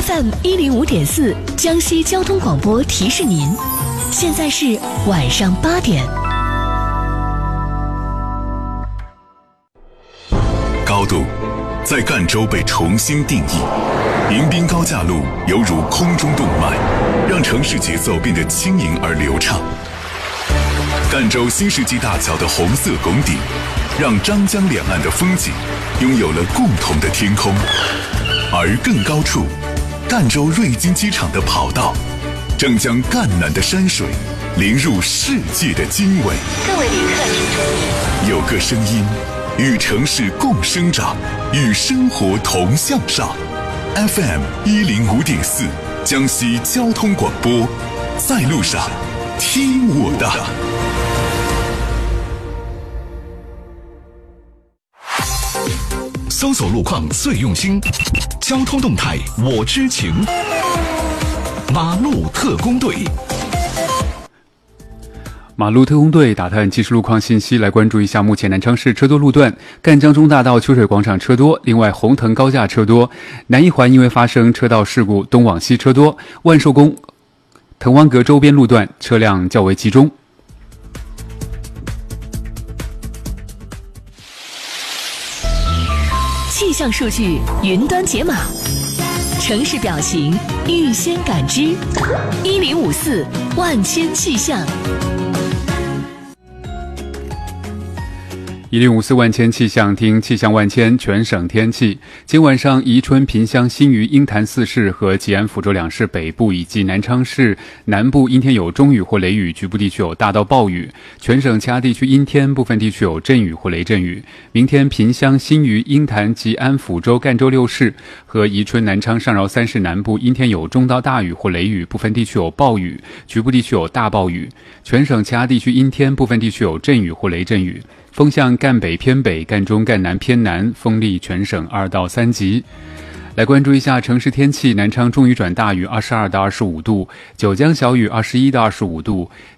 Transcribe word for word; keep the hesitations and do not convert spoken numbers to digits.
F M 一零五点四江西交通广播提示您，现在是晚上八点。 高度在赣州被重新定义，迎宾高架路犹如空中动脉，让城市节奏变得轻盈而流畅。赣州新世纪大桥的红色拱顶，让张江两岸的风景拥有了共同的天空。而更高处，赣州瑞金机场的跑道正将赣南的山水淋入世界的经纬。 各位旅客请注意， 有个声音与城市共生长，与生活同向上。 F M 一零五点四江西交通广播，在路上听我的。 搜索路况最用心，交通动态我知情。马路特工队， 马路特工队打探即时路况信息，来关注一下目前南昌市车多路段：赣江中大道秋水广场车多，另外红藤高架车多，南一环因为发生车道事故，东往西车多，万寿宫、滕王阁周边路段车辆较为集中。 气象数据云端解码，城市表情预先感知，一零五四万千气象。 一零五四万千气象，听气象万千，全省天气。今晚上，宜春、萍乡、新余、鹰潭四市和吉安、抚州两市北部以及南昌市南部阴天有中雨或雷雨，局部地区有大到暴雨。全省其他地区阴天，部分地区有阵雨或雷阵雨。明天，萍乡、新余、鹰潭、吉安、抚州、赣州六市和宜春、南昌、上饶三市南部阴天有中到大雨或雷雨，部分地区有暴雨，局部地区有大暴雨。全省其他地区阴天，部分地区有阵雨或雷阵雨。风向赣北偏北、赣中、赣南偏南，风力全省二到三级。来关注一下城市天气：南昌中雨转大雨，二十二到二十五度；九江小雨，二十一到二十五度；